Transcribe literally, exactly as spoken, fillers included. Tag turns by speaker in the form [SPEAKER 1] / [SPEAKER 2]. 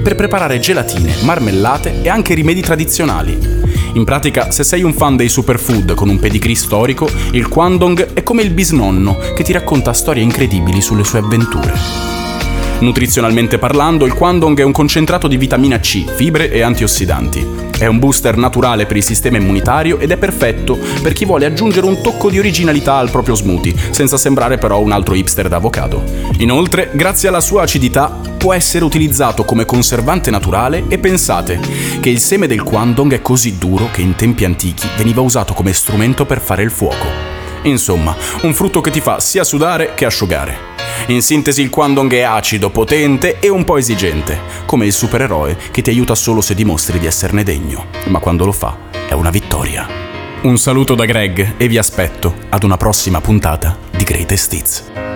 [SPEAKER 1] per preparare gelatine, marmellate e anche rimedi tradizionali. In pratica, se sei un fan dei superfood con un pedigree storico, il Kwandong è come il bisnonno che ti racconta storie incredibili sulle sue avventure. Nutrizionalmente parlando, il Kwandong è un concentrato di vitamina C, fibre e antiossidanti. È un booster naturale per il sistema immunitario ed è perfetto per chi vuole aggiungere un tocco di originalità al proprio smoothie, senza sembrare però un altro hipster d'avocado. Inoltre, grazie alla sua acidità, può essere utilizzato come conservante naturale e pensate che il seme del Kwandong è così duro che in tempi antichi veniva usato come strumento per fare il fuoco. Insomma, un frutto che ti fa sia sudare che asciugare. In sintesi, il Kwandong è acido, potente e un po' esigente, come il supereroe che ti aiuta solo se dimostri di esserne degno, ma quando lo fa è una vittoria. Un saluto da Greg e vi aspetto ad una prossima puntata di Greatest Hits.